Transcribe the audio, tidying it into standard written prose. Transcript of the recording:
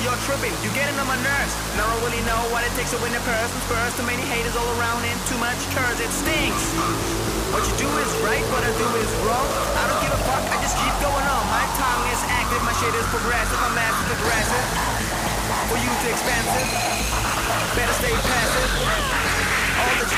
You're tripping, you're getting on my nerves. Now I really know what it takes to win a person's first. Too many haters all around and too much curse, it stinks. What you do is right, what I do is wrong. I don't give a fuck, I just keep going on. My tongue is active, my shit is progressive. I'm massive aggressive. For you too expensive, better stay passive. All the